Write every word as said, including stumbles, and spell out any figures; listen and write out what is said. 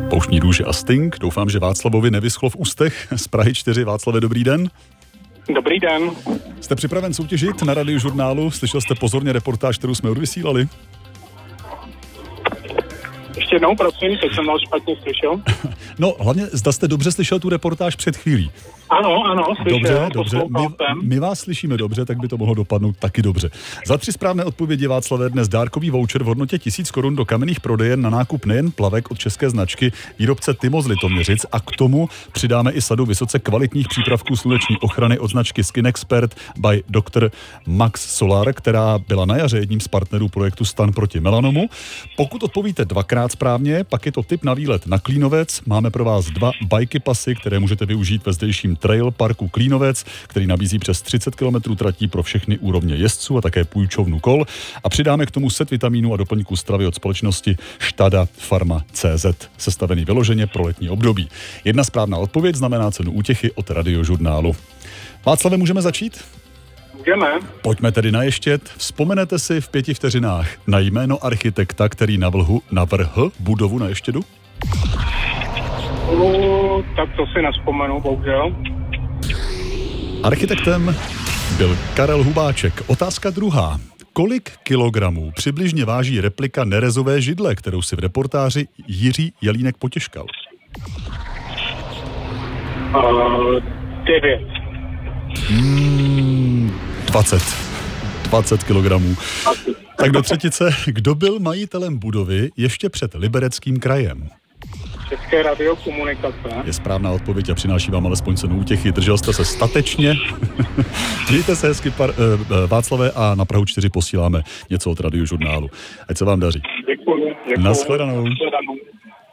Pouštní růže a Sting. Doufám, že Václavovi nevyschlo v ústech. Z Prahy čtyři. Václave, dobrý den. Dobrý den. Jste připraven soutěžit na Radiožurnálu? Slyšel jste pozorně reportáž, kterou jsme odvysílali? Ještě jednou, prosím, teď jsem vás špatně slyšel. No, hlavně zda jste dobře slyšel tu reportáž před chvílí. Ano, ano, slyšel. Dobře, dobře. My, my vás slyšíme dobře, tak by to mohlo dopadnout taky dobře. Za tři správné odpovědi, Václavé, dnes dárkový voucher v hodnotě tisíc korun do kamenných prodejen na nákup nejen plavek od české značky výrobce Timo z Litoměřic, a k tomu přidáme i sadu vysoce kvalitních přípravků sluneční ochrany od značky Skin Expert by doktor Max Solar, která byla na jaře jedním z partnerů projektu Stan proti melanomu. Pokud odpovíte dvakrát správně, pak je to tip na výlet na Klínovec. Máme pro vás dva bajky pasy, které můžete využít ve zdejším trail parku Klínovec, který nabízí přes třicet kilometrů tratí pro všechny úrovně jezdců a také půjčovnu kol. A přidáme k tomu set vitamínů a doplňků stravy od společnosti Štada Pharma C Z, sestavený vyloženě pro letní období. Jedna správná odpověď znamená cenu útěchy od Radiožurnálu. Václave, můžeme začít? Můžeme. Pojďme tedy na ještět. Vzpomenete si v pěti vteřinách na jméno architekta, který navrhl, navrhl budovu na Ještědu? Uh, tak to si nevzpomenu, bohužel. Architektem byl Karel Hubáček. Otázka druhá. Kolik kilogramů přibližně váží replika nerezové židle, kterou si v reportáři Jiří Jelínek potěškal? Uh, devět. Hmm, dvacet. dvacet kilogramů. Tak do třetice. Kdo byl majitelem budovy ještě před Libereckým krajem? České radiokomunikace. Je správná odpověď a přináší vám alespoň cenu útěchy. Držel jste se statečně. Mějte se hezky, par, uh, Václave, a na Prahu čtyři posíláme něco od Radiožurnálu. Ať se vám daří. Děkuji. Děkuji. Naschledanou. Naschledanou.